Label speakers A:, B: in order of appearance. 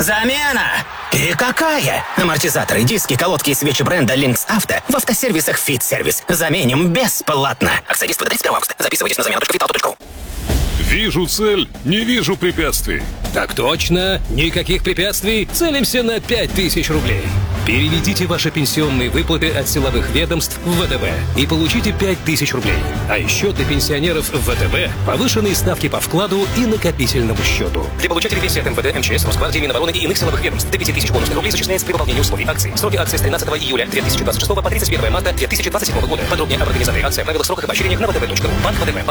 A: Замена! И какая? Амортизаторы, диски, колодки и свечи бренда Lynx Auto в автосервисах Fit Service. Заменим бесплатно. Акция действует до 31 августа. Записывайтесь на замена.fitauto.ru.
B: Вижу цель, не вижу препятствий.
C: Так точно. Никаких препятствий. Целимся на 5000 рублей. Переведите ваши пенсионные выплаты от силовых ведомств в ВТБ и получите 5000 рублей. А еще для пенсионеров в ВТБ повышенные ставки по вкладу и накопительному счету. Для получателей пенсии от МВД, МЧС, Росгвардии, Минобороны и иных силовых ведомств до 5000 бонусных рублей зачисляется при выполнении условий акции. Сроки акции с 13 июля 2026 по 31 марта 2027 года. Подробнее об организации акции, правила, сроках и поощрениях на vtb.ru. Банк ВТБ.